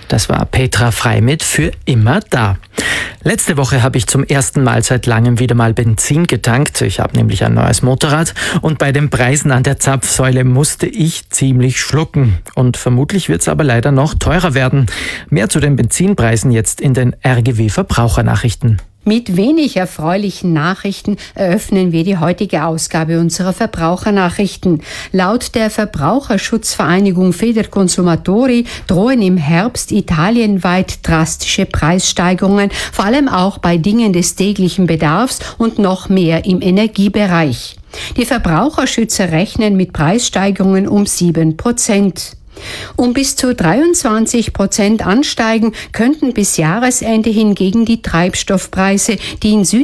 Das war Petra Freimit für immer da. Letzte Woche habe ich zum ersten Mal seit langem wieder mal Benzin getankt. Ich habe nämlich ein neues Motorrad und bei den Preisen an der Zapfsäule musste ich ziemlich schlucken. Und vermutlich wird es aber leider noch teurer werden. Mehr zu den Benzinpreisen jetzt in den RGW Verbrauchernachrichten. Mit wenig erfreulichen Nachrichten eröffnen wir die heutige Ausgabe unserer Verbrauchernachrichten. Laut der Verbraucherschutzvereinigung Federconsumatori drohen im Herbst italienweit drastische Preissteigerungen, vor allem auch bei Dingen des täglichen Bedarfs und noch mehr im Energiebereich. Die Verbraucherschützer rechnen mit Preissteigerungen um 7%. Um bis zu 23% ansteigen könnten bis Jahresende hingegen die Treibstoffpreise, die in